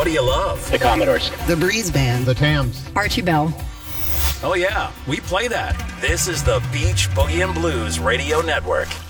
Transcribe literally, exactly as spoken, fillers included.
What do you love? The Commodores. The Breeze Band. The Tams. Archie Bell. Oh, yeah, we play that. This is the Beach Boogie and Blues Radio Network.